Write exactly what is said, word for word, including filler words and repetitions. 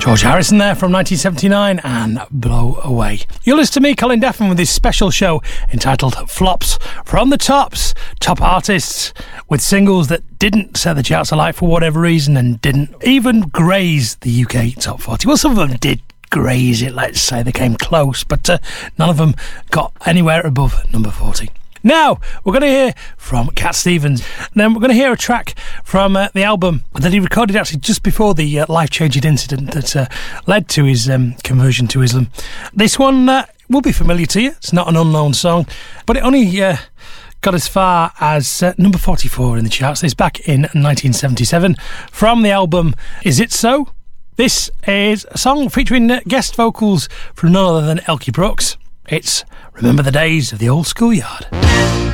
George Harrison there from nineteen seventy-nine and Blow Away. You'll listen to me, Colin Deffin, with this special show entitled Flops from the Tops. Top artists with singles that didn't set the charts alight for whatever reason and didn't even graze the U K top forty. Well, some of them did graze it, let's say. They came close, but uh, none of them got anywhere above number forty. Now, we're going to hear from Cat Stevens. And then we're going to hear a track from uh, the album that he recorded actually just before the uh, life-changing incident that uh, led to his um, conversion to Islam. This one uh, will be familiar to you. It's not an unknown song, but it only uh, got as far as uh, number forty-four in the charts. It's back in nineteen seventy-seven from the album Is It So? This is a song featuring uh, guest vocals from none other than Elkie Brooks. It's Remember the Days of the Old Schoolyard.